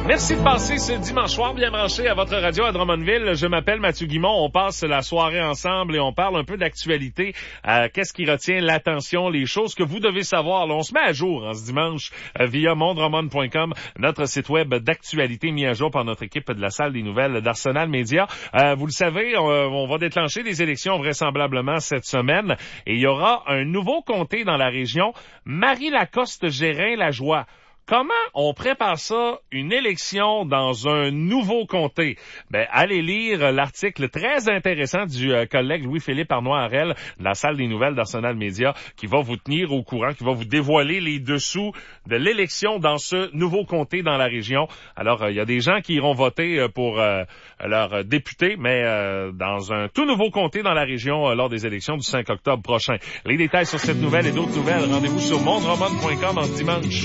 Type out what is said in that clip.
Merci de passer ce dimanche soir bien branché à votre radio à Drummondville. Je m'appelle Mathieu Guimond. On passe la soirée ensemble et on parle un peu d'actualité. Qu'est-ce qui retient l'attention, les choses que vous devez savoir. Là, on se met à jour ce dimanche via mondrummond.com, notre site web d'actualité mis à jour par notre équipe de la salle des nouvelles d'Arsenal Média. Vous le savez, on va déclencher des élections vraisemblablement cette semaine et il y aura un nouveau comté dans la région, Marie-Lacoste-Gérin-Lajoie. Comment on prépare ça, une élection dans un nouveau comté? Allez lire l'article très intéressant du collègue Louis-Philippe Arnois-Harel de la salle des nouvelles d'Arsenal Média qui va vous tenir au courant, qui va vous dévoiler les dessous de l'élection dans ce nouveau comté dans la région. Alors, il y a des gens qui iront voter pour leur député, mais dans un tout nouveau comté dans la région lors des élections du 5 octobre prochain. Les détails sur cette nouvelle et d'autres nouvelles, rendez-vous sur mondrummond.com en dimanche.